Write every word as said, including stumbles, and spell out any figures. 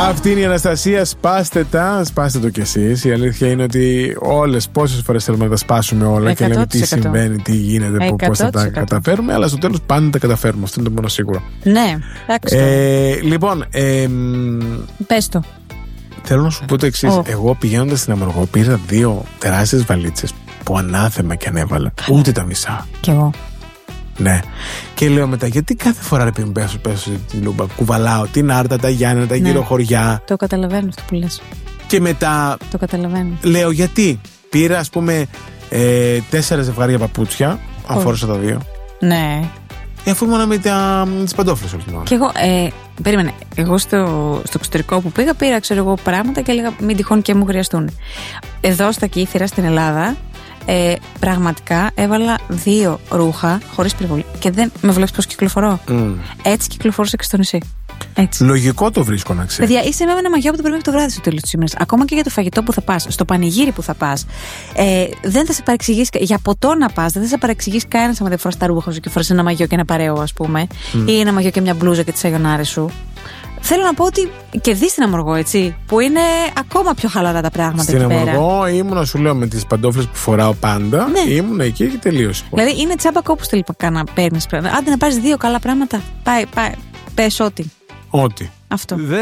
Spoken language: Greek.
Αυτή είναι η Αναστασία. Σπάστε τα, σπάστε το κι εσείς. Η αλήθεια είναι ότι όλες, πόσες φορές θέλουμε να τα σπάσουμε όλα και λέμε τι συμβαίνει, τι γίνεται, πώς θα τα καταφέρουμε. Αλλά στο τέλος πάντα τα καταφέρουμε. Αυτό είναι το μόνο σίγουρο. Ναι, εντάξει. Ε, λοιπόν, ε, πες το. Θέλω να σου πω το εξής. Oh. Εγώ πηγαίνοντας στην Αμοργό πήρα δύο τεράστιες βαλίτσες που ανάθεμα και ανέβαλα. Καλά. Ούτε τα μισά. Κι εγώ. Ναι. Και λέω μετά, γιατί κάθε φορά ρε πριν πέσω, πέσω την Λούμπα, κουβαλάω την Άρτα, τα Γιάννενα, τα ναι. γύρω χωριά. Το καταλαβαίνω αυτό που λες. Και μετά. Το καταλαβαίνω. Λέω, γιατί πήρα, ας πούμε, ε, τέσσερα ζευγάρια παπούτσια, αν oh. φόρεσα τα δύο. Ναι. Αφού ήμουν με τις παντόφλες όλη την ώρα. Και εγώ, ε, περίμενε, εγώ στο, στο εξωτερικό που πήγα, πήρα ξέρω εγώ πράγματα και έλεγα μην τυχόν και μου χρειαστούν. Εδώ στα Κύθυρα στην Ελλάδα, ε, πραγματικά έβαλα δύο ρούχα χωρίς περιβολή. Και δεν με βλέπεις πως κυκλοφορώ. Mm. Έτσι κυκλοφορούσα και στο νησί. Έτσι. Λογικό το βρίσκω να ξέρεις. Παιδιά, είσαι με ένα μαγιό που το πρέπει το βράδυ στο τέλος της ημέρας. Ακόμα και για το φαγητό που θα πας, στο πανηγύρι που θα πας. Ε, δεν θα σε παρεξηγήσει. Για ποτό να πας, δεν θα σε παρεξηγήσει κανένας άμα δεν φοράς τα ρούχα σου και φοράς ένα μαγιό και ένα παρέο, ας πούμε. Mm. Ή ένα μαγιό και μια μπλούζα και τις αγιονάρες σου. Θέλω να πω ότι και δεις την Αμοργό, έτσι, που είναι ακόμα πιο χαλαρά τα πράγματα στην εκεί πέρα. Στην Αμοργό ήμουνα, σου λέω, με τις παντόφλες που φοράω πάντα. Ναι. Ήμουνα εκεί και τελείωσε. Δηλαδή είναι τσάμπα κόπους τελικά να παίρνεις πράγματα. Άντε να πάρεις δύο καλά πράγματα. Πάει, πάει. Πες ό,τι. Ό,τι. Αυτό.